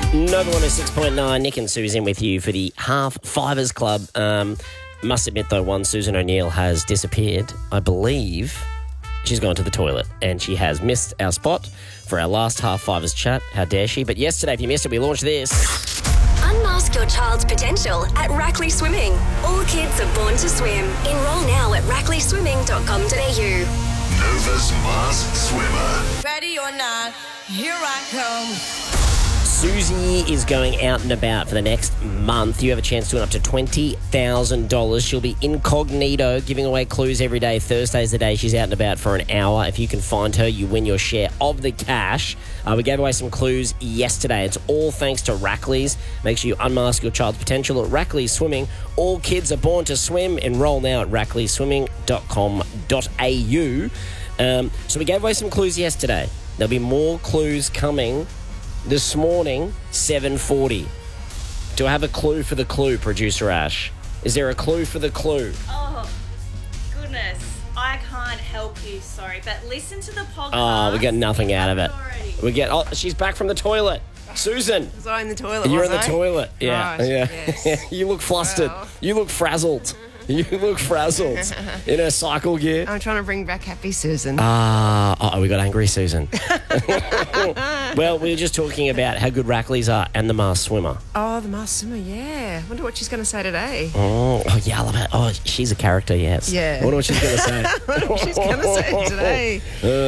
Nova 106.9, Nick and Susan with you for the Half Fivers Club. Must admit, though, one, Susan O'Neill has disappeared. I believe she's gone to the toilet and she has missed our spot for our last Half Fivers chat. How dare she? But yesterday, if you missed it, we launched this. Unmask your child's potential at Rackley Swimming. All kids are born to swim. Enrol now at rackley.swimming.com.au. Nova's Masked Swimmer. Ready or not, here I come. Susie is going out and about for the next month. You have a chance to win up to $20,000. She'll be incognito, giving away clues every day. Thursday's the day she's out and about for an hour. If you can find her, you win your share of the cash. We gave away some clues yesterday. It's all thanks to Rackley's. Make sure you unmask your child's potential at Rackley's Swimming. All kids are born to swim. Enroll now at rackley.swimming.com.au. So we gave away some clues yesterday. There'll be more clues coming this morning, 7:40. Do I have a clue for the clue, producer Ash? Is there a clue for the clue? Oh, goodness. I can't help you, sorry. But listen to the podcast. Oh, we get nothing out of it. She's back from the toilet. Susan. Was I in the toilet? You're in the toilet. Yeah. Right, Yeah. yes. You look flustered. Well. You look frazzled. You look frazzled in her cycle gear. I'm trying to bring back Happy Susan. We got angry Susan. Well, we were just talking about how good Rackley's are and the Masked Swimmer. Oh, the Masked Swimmer, yeah. Wonder what she's going to say today. Oh, yeah, I love it. Oh, she's a character, yes. Yeah. I wonder what she's going to say. What she's going to say today.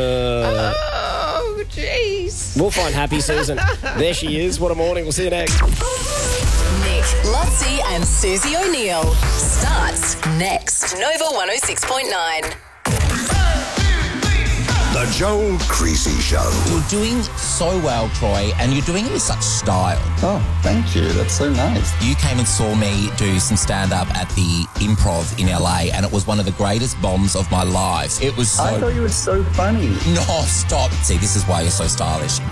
Oh, jeez. We'll find Happy Susan. There she is. What a morning. We'll see you next. Nick, Lotzie and Susie O'Neill starts next. Nova 106.9. The Joel Creasy Show. You're doing so well, Troy, and you're doing it with such style. Oh, thank you. That's so nice. You came and saw me do some stand-up at the Improv in LA, and it was one of the greatest bombs of my life. It was so... I thought you were so funny. No, stop. See, this is why you're so stylish.